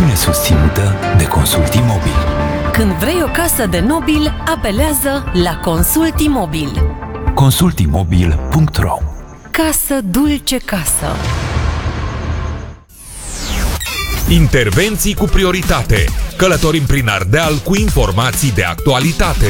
emisiune susținută de Consult Imobil. Când vrei o casă de nobil, apelează la Consult Imobil. consultimobil.ro. Casă dulce casă. Intervenții cu prioritate. Călătorim prin Ardeal cu informații de actualitate.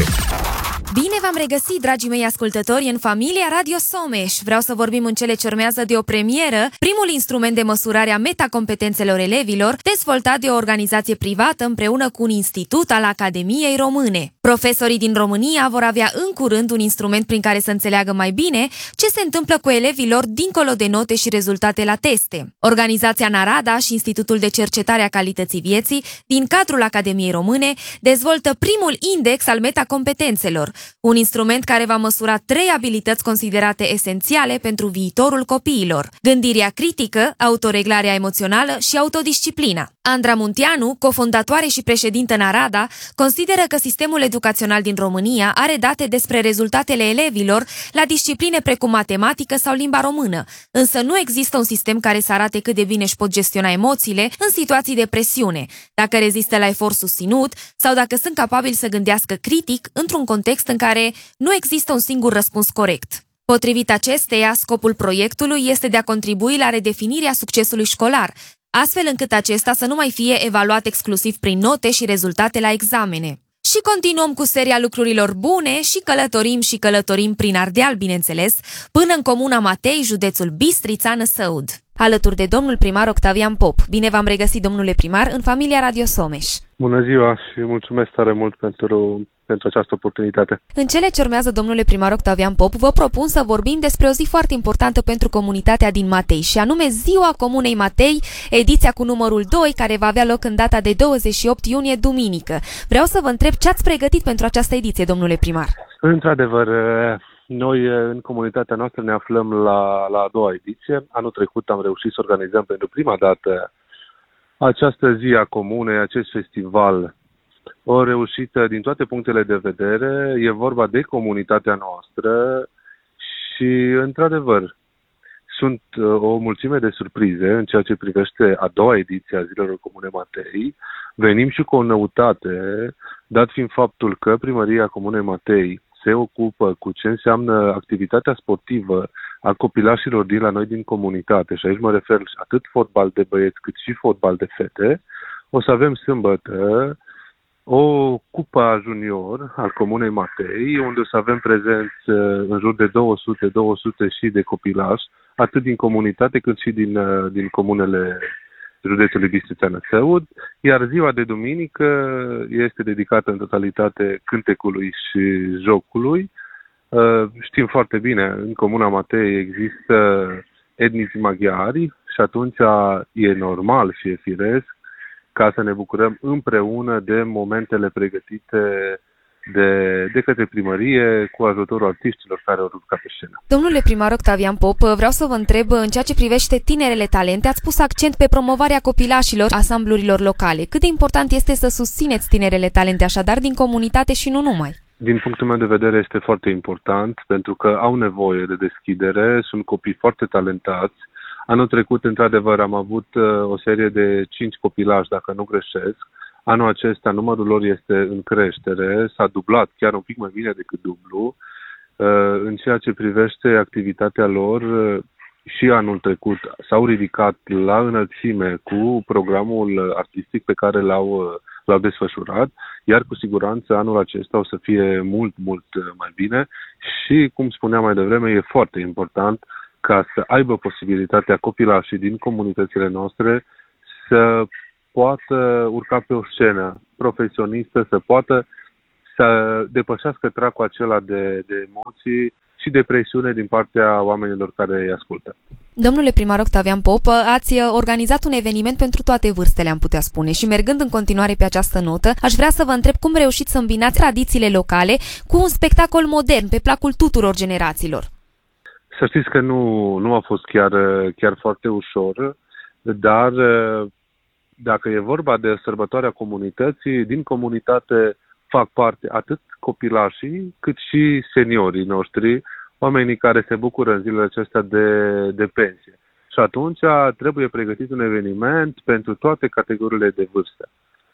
Bine v-am regăsit, dragii mei ascultători, în familia Radio Someș. Vreau să vorbim în cele ce urmează de o premieră, primul instrument de măsurare a metacompetențelor elevilor, dezvoltat de o organizație privată împreună cu un institut al Academiei Române. Profesorii din România vor avea în curând un instrument prin care să înțeleagă mai bine ce se întâmplă cu elevii lor dincolo de note și rezultate la teste. Organizația Narada și Institutul de Cercetare a Calității Vieții, din cadrul Academiei Române, dezvoltă primul index al metacompetențelor, un instrument care va măsura 3 abilități considerate esențiale pentru viitorul copiilor: gândirea critică, autoreglarea emoțională și autodisciplina. Andra Munteanu, cofondatoare și președintă Narada, consideră că sistemul educațional din România are date despre rezultatele elevilor la discipline precum matematică sau limba română, însă nu există un sistem care să arate cât de bine își pot gestiona emoțiile în situații de presiune, dacă rezistă la efort susținut sau dacă sunt capabili să gândească critic într-un context în care nu există un singur răspuns corect. Potrivit acesteia, scopul proiectului este de a contribui la redefinirea succesului școlar, astfel încât acesta să nu mai fie evaluat exclusiv prin note și rezultate la examene. Și continuăm cu seria lucrurilor bune și călătorim prin Ardeal, bineînțeles, până în comuna Matei, județul Bistrița, Năsăud. Alături de domnul primar Octavian Pop. Bine v-am regăsit, domnule primar, în familia Radio Someș. Bună ziua și mulțumesc tare mult pentru această oportunitate. În cele ce urmează, domnule primar Octavian Pop, vă propun să vorbim despre o zi foarte importantă pentru comunitatea din Matei, și anume Ziua Comunei Matei, ediția cu numărul 2, care va avea loc în data de 28 iunie, duminică. Vreau să vă întreb ce ați pregătit pentru această ediție, domnule primar. Într-adevăr, noi în comunitatea noastră ne aflăm la a doua ediție. Anul trecut am reușit să organizăm pentru prima dată această zi a comunei, acest festival. O reușită din toate punctele de vedere, e vorba de comunitatea noastră și, într-adevăr, sunt o mulțime de surprize în ceea ce privește a doua ediție a Zilelor Comune Matei. Venim și cu o noutate, dat fiind faptul că Primăria Comunei Matei se ocupă cu ce înseamnă activitatea sportivă a copilașilor din la noi din comunitate, și aici mă refer atât fotbal de băieți cât și fotbal de fete. O să avem sâmbătă o cupă junior al Comunei Matei, unde o să avem prezenți în jur de 200 și de copilași, atât din comunitate cât și din comunele județului Bistrița Năsăud, iar ziua de duminică este dedicată în totalitate cântecului și jocului. Știm foarte bine, în Comuna Matei există etnici maghiari și atunci e normal și e firesc ca să ne bucurăm împreună de momentele pregătite de către primărie cu ajutorul artiștilor care au urcat pe scenă. Domnule primar Octavian Pop, vreau să vă întreb, în ceea ce privește tinerele talente, ați pus accent pe promovarea copilașilor, asamblurilor locale. Cât de important este să susțineți tinerele talente așadar din comunitate și nu numai? Din punctul meu de vedere este foarte important, pentru că au nevoie de deschidere, sunt copii foarte talentați. Anul trecut, într-adevăr, am avut o serie de 5 copilași, dacă nu greșesc. Anul acesta numărul lor este în creștere, s-a dublat, chiar un pic mai bine decât dublu. În ceea ce privește activitatea lor, și anul trecut s-au ridicat la înălțime cu programul artistic pe care l-au desfășurat, iar cu siguranță anul acesta o să fie mult, mult mai bine și, cum spuneam mai devreme, e foarte important ca să aibă posibilitatea copilașii din comunitățile noastre să poată urca pe o scenă profesionistă, să poată să depășească tracul acela de emoții și de presiune din partea oamenilor care îi ascultă. Domnule primar Octavian Pop, ați organizat un eveniment pentru toate vârstele, am putea spune, și mergând în continuare pe această notă, aș vrea să vă întreb cum reușiți să îmbinați tradițiile locale cu un spectacol modern, pe placul tuturor generațiilor. Să știți că nu a fost chiar foarte ușor, dar dacă e vorba de sărbătoarea comunității, din comunitate fac parte atât copilașii cât și seniorii noștri, oamenii care se bucură în zilele acestea de pensie. Și atunci trebuie pregătit un eveniment pentru toate categoriile de vârstă.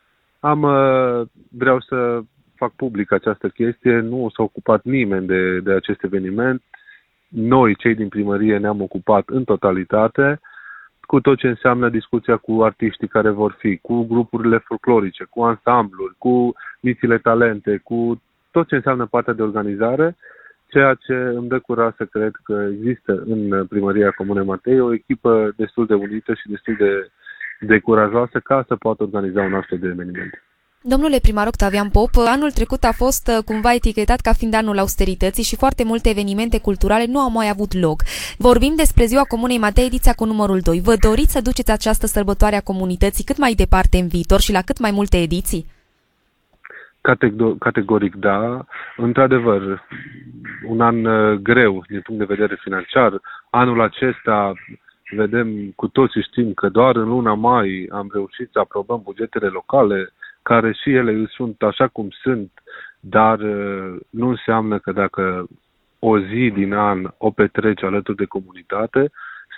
Vreau să fac public această chestie, nu s-a ocupat nimeni de acest eveniment. Noi, cei din primărie, ne-am ocupat în totalitate cu tot ce înseamnă discuția cu artiștii care vor fi, cu grupurile folclorice, cu ansambluri, cu mițile talente, cu tot ce înseamnă partea de organizare, ceea ce îmi dă curaj să cred că există în Primăria Comunei Matei o echipă destul de unită și destul de curajoasă ca să poată organiza un astfel de eveniment. Domnule primar Octavian Pop, anul trecut a fost cumva etichetat ca fiind anul austerității și foarte multe evenimente culturale nu au mai avut loc. Vorbim despre Ziua Comunei Matei, ediția cu numărul 2. Vă doriți să duceți această sărbătoare a comunității cât mai departe în viitor și la cât mai multe ediții? Categoric da. Într-adevăr, un an greu din punct de vedere financiar. Anul acesta vedem, cu toții știm că doar în luna mai am reușit să aprobăm bugetele locale, care și ele sunt așa cum sunt, dar nu înseamnă că dacă o zi din an o petreci alături de comunitate,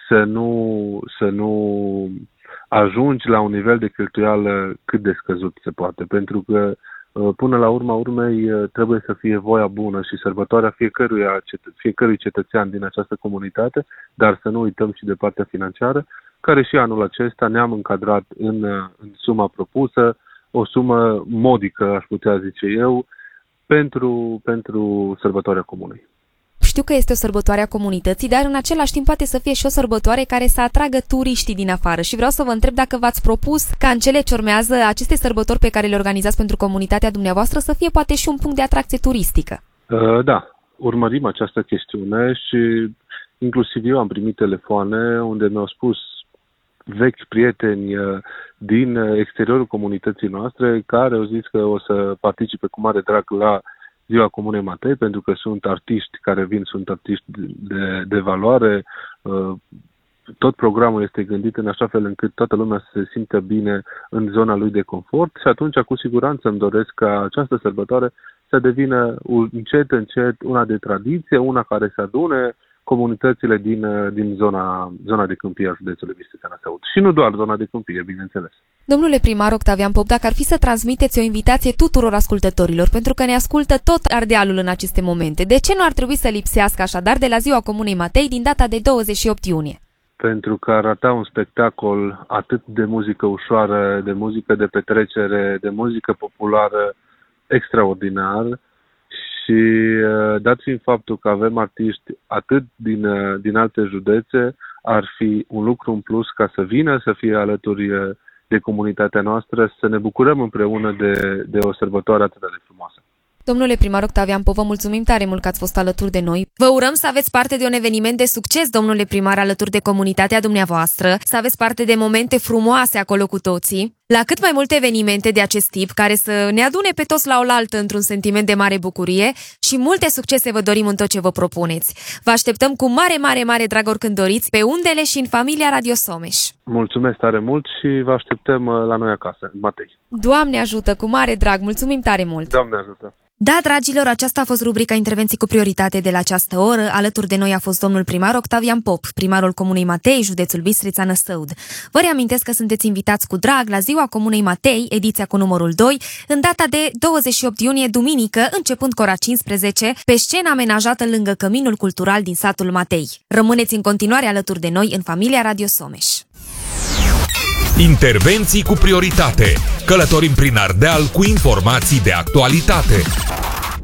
să nu ajungi la un nivel de cheltuială cât de scăzut se poate. Pentru că până la urma urmei trebuie să fie voia bună și sărbătoarea fiecărui cetățean din această comunitate, dar să nu uităm și de partea financiară, care și anul acesta ne-am încadrat în suma propusă, o sumă modică, aș putea zice eu, pentru sărbătoarea comunei. Știu că este o sărbătoare a comunității, dar în același timp poate să fie și o sărbătoare care să atragă turiștii din afară. Și vreau să vă întreb dacă v-ați propus ca în cele ce urmează aceste sărbători pe care le organizați pentru comunitatea dumneavoastră să fie poate și un punct de atracție turistică. Da, urmărim această chestiune și inclusiv eu am primit telefoane unde mi-au spus vechi prieteni din exteriorul comunității noastre care au zis că o să participe cu mare drag la Ziua Comunei Matei, pentru că sunt artiști care vin, sunt artiști de valoare. Tot programul este gândit în așa fel încât toată lumea să se simtă bine în zona lui de confort și atunci cu siguranță îmi doresc ca această sărbătoare să devină încet, una de tradiție, una care să adune comunitățile din zona de câmpie a județului Bistrița-Năsăud. Și nu doar zona de câmpie, bineînțeles. Domnule primar Octavian Pop, dacă ar fi să transmiteți o invitație tuturor ascultătorilor, pentru că ne ascultă tot Ardealul în aceste momente, de ce nu ar trebui să lipsească așadar de la Ziua Comunei Matei din data de 28 iunie? Pentru că arăta un spectacol atât de muzică ușoară, de muzică de petrecere, de muzică populară extraordinar. Și dat fiind faptul că avem artiști atât din alte județe, ar fi un lucru în plus ca să vină, să fie alături de comunitatea noastră, să ne bucurăm împreună de o sărbătoare atât de frumoasă. Domnule primar Octavian Pop, vă mulțumim tare mult că ați fost alături de noi. Vă urăm să aveți parte de un eveniment de succes, domnule primar, alături de comunitatea dumneavoastră, să aveți parte de momente frumoase acolo cu toții, la cât mai multe evenimente de acest tip, care să ne adune pe toți la oaltă într-un sentiment de mare bucurie și multe succese vă dorim în tot ce vă propuneți. Vă așteptăm cu mare drag oricând doriți, pe undele și în familia Radio Someș. Mulțumesc tare mult și vă așteptăm la noi acasă, în Matei. Doamne ajută, cu mare drag, mulțumim tare mult! Doamne ajută! Da, dragilor, aceasta a fost rubrica Intervenții cu prioritate de la această oră. Alături de noi a fost domnul primar Octavian Pop, primarul Comunei Matei, județul Bistrița-Năsăud. Vă reamintesc că sunteți invitați cu drag la Ziua Comunei Matei, ediția cu numărul 2, în data de 28 iunie, duminică, începând cu ora 15, pe scena amenajată lângă Căminul Cultural din satul Matei. Rămâneți în continuare alături de noi în familia Radio Someș. Intervenții cu prioritate. Călătorim prin Ardeal cu informații de actualitate.